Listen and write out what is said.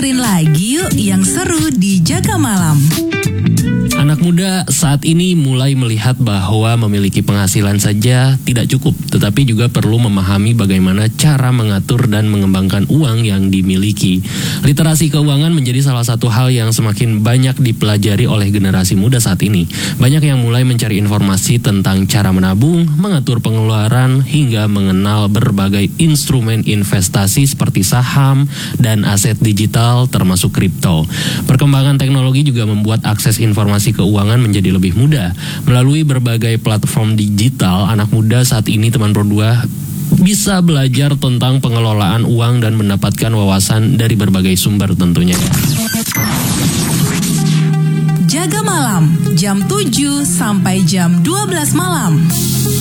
dengerin lagi yuk yang seru di Jaga Malam. Anak muda saat ini mulai melihat bahwa memiliki penghasilan saja tidak cukup, tetapi juga perlu memahami bagaimana cara mengatur dan mengembangkan uang yang dimiliki. Literasi keuangan menjadi salah satu hal yang semakin banyak dipelajari oleh generasi muda saat ini. Banyak yang mulai mencari informasi tentang cara menabung, mengatur pengeluaran, hingga mengenal berbagai instrumen investasi seperti saham dan aset digital termasuk kripto. Perkembangan teknologi juga membuat akses informasi keuangan menjadi lebih mudah. Melalui berbagai platform digital, anak muda saat ini teman Pro 2 bisa belajar tentang pengelolaan uang dan mendapatkan wawasan dari berbagai sumber tentunya. Jaga Malam, jam 7 sampai jam 12 malam.